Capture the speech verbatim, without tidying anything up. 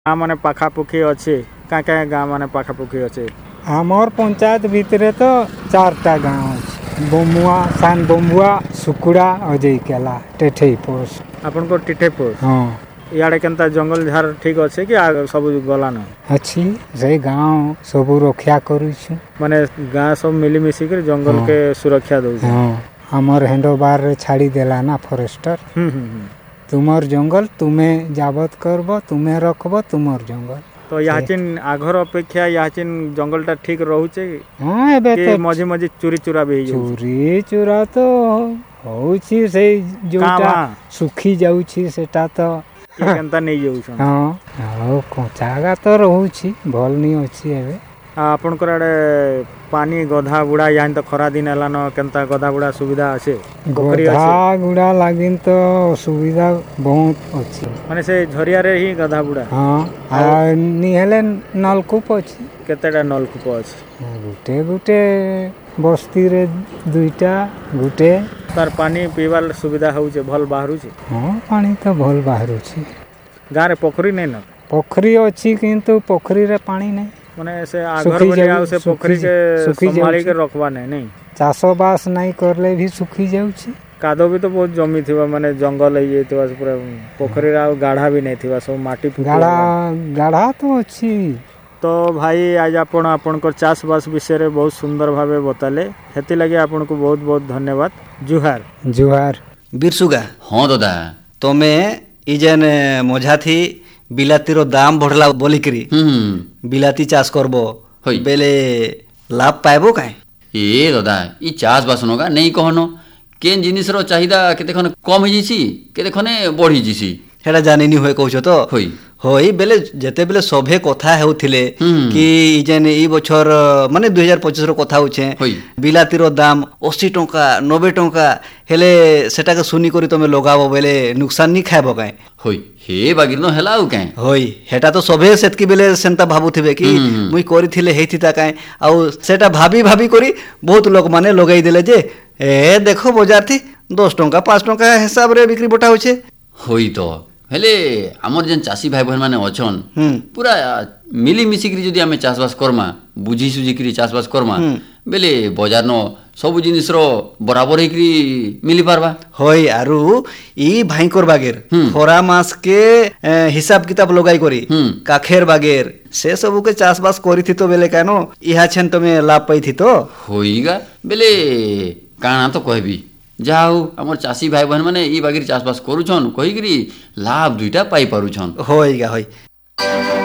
गाँ माने पाखापुखी अच्छे क्या क्या गाँ माने पाखापुखी अच्छे आमर पंचायत भितर तो चारटा गाँव अच्छे बमुआ सान बमुआ सुकुड़ा अजय केला टेठे पोस्ट आपन को टिठे पोस्ट हाँ इे केनता जंगल झार ठीक अच्छे कि सब गलान अच्छी से गाँव सब रक्षा करुछु माने गाँ सब मिलीमिशी कर जंगल हाँ। के सुरक्षा दो हाँ आमर हेंडोबार रे छाड़ी देला ना फॉरेस्टर तुमर जंगल तुम्हें जाबत करब तुम्हें रखब तुमर जंगल तो याचिन आघर अपेक्षा याचिन जंगल टा ठीक रहूचे हाँ एबे कि तो मझी मझी चोरी चुरा भी होई चोरी चोरा तो होउछि से जोटा सुखी जाउछि सेटा तो कि केनता नै जाउछन हाँ ଆଉ କଞ୍ଚାଗା ତ ରହୁଛି ଭଲ ନି ଅଛି ଏବେ आपनकर आड़े पानी गधा बुड़ा यहाँ तो खरा दिन एलान केनता गधा बुड़ा सुविधा अच्छे गधा गुड़ा लागिन तो सुविधा बहुत अच्छी माने से झरिया रे ही गधा बुड़ा हाँ आ नि हेले नलकूप अच्छी केतेटा नलकूप अच्छे गुटे गुटे बस्ती रे दुईटा गुटे तार पानी पीवार सुविधा होउचे भल बाहरुचे हाँ पानी तो भल बाहरुची गाँ रे पोखरी नै न पोखरी अच्छी किंतु पोखरी रे पानी नहीं माने से आगर बलिया से पोखरी के संभाली के रखवा नै नहीं चाष बास नहीं करले भी सुखी जाउची कादो भी तो बहुत जमी थिबा माने जंगल है ये थिबा पूरा पोखरी रा गाढ़ा भी नहीं थिबा सब माटी गाढ़ा गाढ़ा तो अच्छी तो भाई आज आपण आपण को चाष बास विषय रे बहुत सुंदर भावे बताले हेती लगे आपण को बहुत बहुत धन्यवाद जुहार जुहार बिरसुगा हाँ दादा तमे इजेन मझा थी बिलातीर दाम बढ़ला बोलिकरी बिलाती चाष करबो बेले लाभ पाइबो काए ए दादा ई चाष बास नगा नहीं कहनो केन जिनिस रो चाहिदा केते खने कम ही जिसी केते खने बढ़ी जिसी हेडा जानिनी होय कहछो तो होई होई बेले जेते बेले सभे कथा हेउथिले कि इजेन ई बछर माने दो हज़ार पच्चीस रो कथा होछे बिलातीर दाम अस्सी टंका नब्बे टंका हेले सेटा के सुनी करी तमे लगाबो बेले नुकसान नी खाइबो काए होई हे बागिर न हेला au काए होई हेटा तो सभे सेतकी बेले सेंता भाबुथिबे कि मुई करिथिले हेथिता काए आ सेटा भाबी भाबी करी बहुत लोक माने लगाई देले जे ए देखो बाजार थी दस टंका पाँच टंका हिसाब रे बिक्री बटा होछे होई तो हेले आमर जेन चाषी भाई बहन माने अछन पूरा मिली मिसी करी जदी आमे चाषबास करमा बुझी सुझी करी चाषबास करमा बेले बाजार न सब जिनिस रो बराबर हेकरी मिली पारबा होई आरु ई भाईकर बागेर खरा मास के हिसाब किताब लगाई करी काखेर बागेर से सब के चाषबास करी थी तो बेले कानो इहा छन तमे लाभ पाई थी तो होईगा बेले काना तो कहबी जाऊ हमर चाषी भाई बहन माने ई बागिर चाषबास करूछन कहिकरी लाभ दुईटा पाई पारुछन होईगा होई